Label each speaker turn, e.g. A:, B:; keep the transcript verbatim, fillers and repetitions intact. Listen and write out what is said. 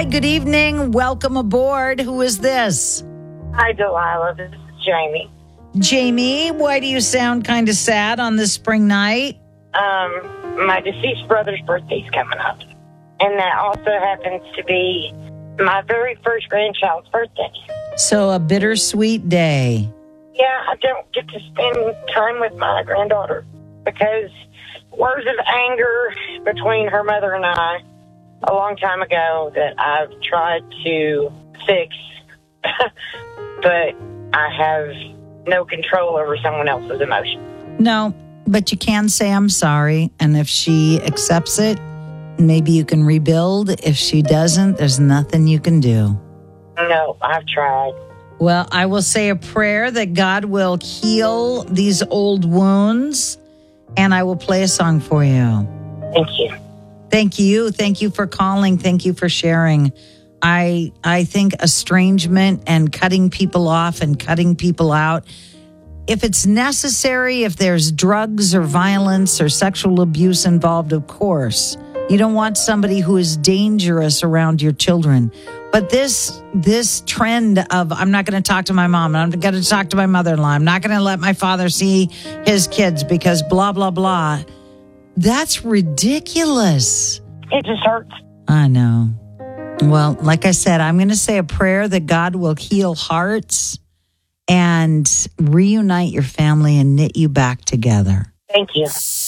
A: good evening. Welcome aboard. Who is this?
B: Hi, Delilah. This is Jamie.
A: Jamie, why do you sound kind of sad on this spring night?
B: Um, my deceased brother's birthday's coming up. And that also happens to be my very first grandchild's birthday.
A: So a bittersweet day.
B: Yeah, I don't get to spend time with my granddaughter because words of anger between her mother and I a long time ago that I've tried to fix, but I have no control over someone else's emotion.
A: No, but you can say I'm sorry. And if she accepts it, maybe you can rebuild. If she doesn't, there's nothing you can do.
B: No, I've tried.
A: Well, I will say a prayer that God will heal these old wounds, and I will play a song for you.
B: Thank you.
A: Thank you. Thank you for calling. Thank you for sharing. I I think estrangement and cutting people off and cutting people out, if it's necessary, if there's drugs or violence or sexual abuse involved, of course. You don't want somebody who is dangerous around your children. But this this trend of I'm not going to talk to my mom, and I'm going to talk to my mother-in-law, I'm not going to let my father see his kids because blah, blah, blah. That's ridiculous.
B: It just hurts.
A: I know. Well, like I said, I'm going to say a prayer that God will heal hearts and reunite your family and knit you back together.
B: Thank you.